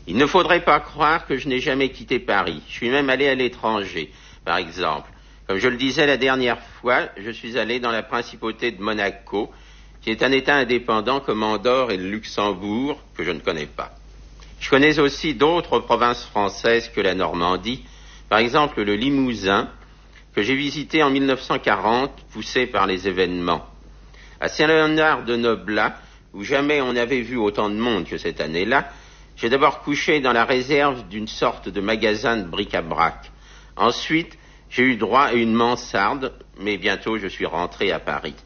Il ne faudrait pas croire que je n'ai jamais quitté Paris. Je suis même allé à l'étranger, par exemple. Comme je le disais la dernière fois, je suis allé dans la principauté de Monaco, qui est un État indépendant comme Andorre et le Luxembourg, que je ne connais pas. Je connais aussi d'autres provinces françaises que la Normandie, par exemple le Limousin, que j'ai visité en 1940, poussé par les événements. À Saint-Léonard-de-Noblat, où jamais on n'avait vu autant de monde que cette année-là, j'ai d'abord couché dans la réserve d'une sorte de magasin de bric-à-brac. Ensuite, j'ai eu droit à une mansarde, mais bientôt je suis rentré à Paris.